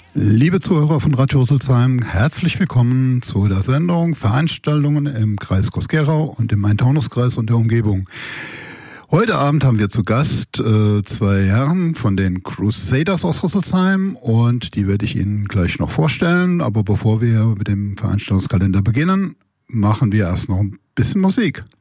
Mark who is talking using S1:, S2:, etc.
S1: Liebe Zuhörer von Radio Rüsselsheim, herzlich willkommen zu der Sendung Veranstaltungen im Kreis Groß-Gerau und im Main-Taunus-Kreis und der Umgebung. Heute Abend haben wir zu Gast zwei Herren von den Crusaders aus Rüsselsheim und die werde ich Ihnen gleich noch vorstellen. Aber bevor wir mit dem Veranstaltungskalender beginnen, machen wir erst noch ein bisschen Musik.